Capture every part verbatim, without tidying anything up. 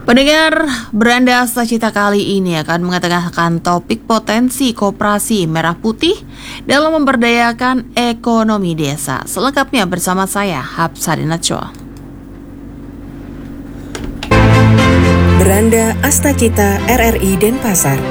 Pendengar, Beranda Astacita kali ini akan mengetengahkan topik potensi koperasi merah putih dalam memberdayakan ekonomi desa. Selengkapnya bersama saya, Hapsari Najwa. Beranda Astacita R R I Denpasar.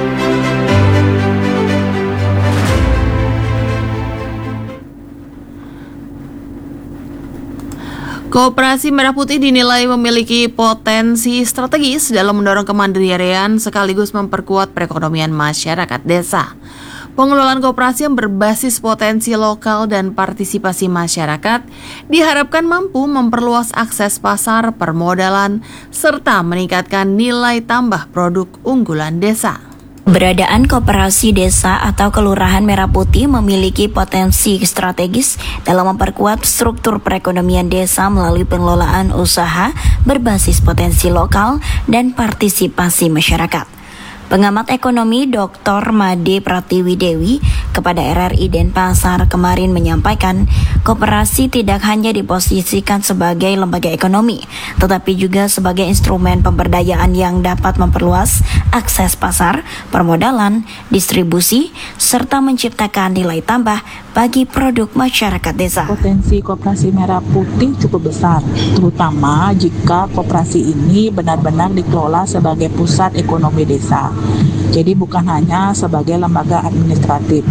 Koperasi Merah Putih dinilai memiliki potensi strategis dalam mendorong kemandirian sekaligus memperkuat perekonomian masyarakat desa. Pengelolaan koperasi yang berbasis potensi lokal dan partisipasi masyarakat diharapkan mampu memperluas akses pasar permodalan serta meningkatkan nilai tambah produk unggulan desa. Keberadaan koperasi desa atau kelurahan merah putih memiliki potensi strategis dalam memperkuat struktur perekonomian desa melalui pengelolaan usaha berbasis potensi lokal dan partisipasi masyarakat. Pengamat ekonomi Doktor Made Pratiwi Dewi kepada R R I Denpasar kemarin menyampaikan, koperasi tidak hanya diposisikan sebagai lembaga ekonomi, tetapi juga sebagai instrumen pemberdayaan yang dapat memperluas akses pasar, permodalan, distribusi, serta menciptakan nilai tambah bagi produk masyarakat desa. Potensi koperasi merah putih cukup besar, terutama jika koperasi ini benar-benar dikelola sebagai pusat ekonomi desa. Jadi bukan hanya sebagai lembaga administratif.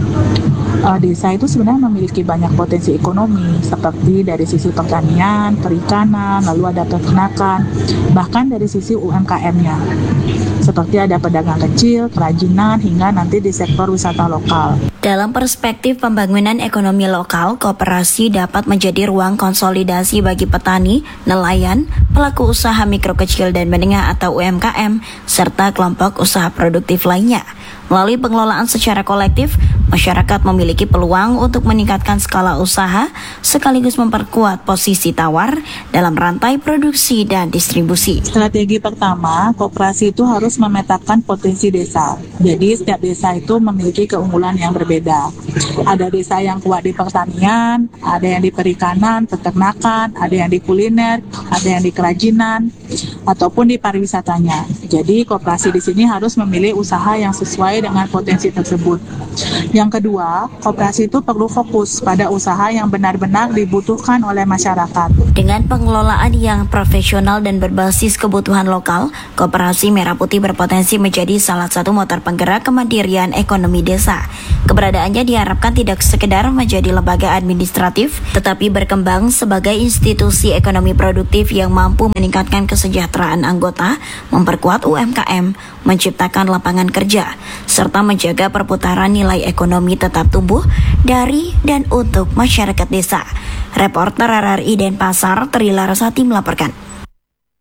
Uh, desa itu sebenarnya memiliki banyak potensi ekonomi, seperti dari sisi pertanian, perikanan, lalu ada peternakan, bahkan dari sisi U M K M-nya. Seperti ada pedagang kecil, kerajinan, hingga nanti di sektor wisata lokal. Dalam perspektif pembangunan ekonomi lokal, koperasi dapat menjadi ruang konsolidasi bagi petani, nelayan, pelaku usaha mikro kecil dan menengah atau U M K M, serta kelompok usaha produktif lainnya. Melalui pengelolaan secara kolektif, masyarakat memiliki peluang untuk meningkatkan skala usaha sekaligus memperkuat posisi tawar dalam rantai produksi dan distribusi. Strategi pertama, koperasi itu harus memetakan potensi desa. Jadi setiap desa itu memiliki keunggulan yang berbeda. Ada desa yang kuat di pertanian, ada yang di perikanan, peternakan, ada yang di kuliner, ada yang di kerajinan, ataupun di pariwisatanya. Jadi koperasi di sini harus memilih usaha yang sesuai dengan potensi tersebut. Yang kedua, koperasi itu perlu fokus pada usaha yang benar-benar dibutuhkan oleh masyarakat. Dengan pengelolaan yang profesional dan berbasis kebutuhan lokal, koperasi merah putih berpotensi menjadi salah satu motor penggerak kemandirian ekonomi desa. Keberadaannya diharapkan tidak sekedar menjadi lembaga administratif, tetapi berkembang sebagai institusi ekonomi produktif yang mampu meningkatkan kesejahteraan anggota, memperkuat U M K M, menciptakan lapangan kerja, serta menjaga perputaran nilai ekonomi tetap tumbuh dari dan untuk masyarakat desa. Reporter R R I Denpasar, Tri Larasati melaporkan.